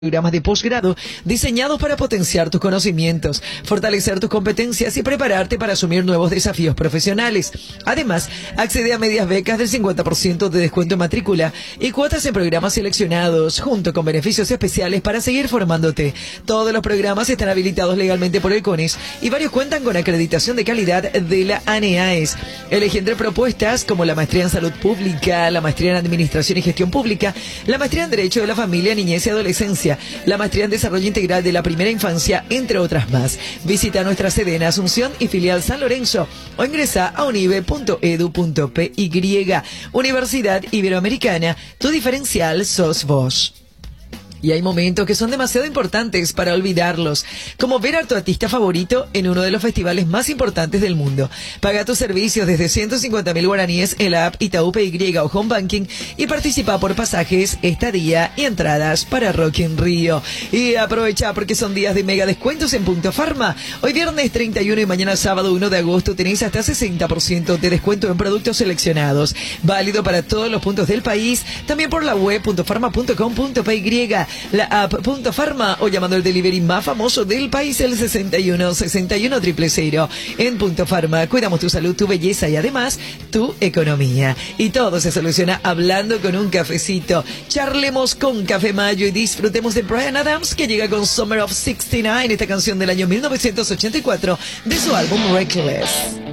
Programas de posgrado diseñados para potenciar tus conocimientos, fortalecer tus competencias y prepararte para asumir nuevos desafíos profesionales. Además, accede a medias becas del 50% de descuento en matrícula y cuotas en programas seleccionados, junto con beneficios especiales para seguir formándote. Todos los programas están habilitados legalmente por el CONES y varios cuentan con acreditación de calidad de la ANEAES. Elegí entre propuestas como la maestría en salud pública, la maestría en administración y gestión pública, la maestría en derecho de la familia, niñez y adolescencia, la maestría en desarrollo integral de la primera infancia, entre otras más. Visita nuestra sede en Asunción y filial San Lorenzo o ingresa a unive.edu.py. Universidad Iberoamericana, tu diferencial sos vos. Y hay momentos que son demasiado importantes para olvidarlos, como ver a tu artista favorito en uno de los festivales más importantes del mundo. Paga tus servicios desde 150.000 guaraníes en la app Itaú PY o Home Banking y participa por pasajes, estadía y entradas para Rock in Rio. Y aprovecha porque son días de mega descuentos en Punto Pharma. Hoy viernes 31 y mañana sábado 1 de agosto tenéis hasta 60% de descuento en productos seleccionados. Válido para todos los puntos del país, también por la web .pharma.com.py, la app Punto Pharma o llamando el delivery más famoso del país, el 61 61 000. En Punto Pharma cuidamos tu salud, tu belleza y además tu economía. Y todo se soluciona hablando con un cafecito. Charlemos con Café Mayo y disfrutemos de Bryan Adams, que llega con Summer of '69, esta canción del año 1984 de su álbum Reckless.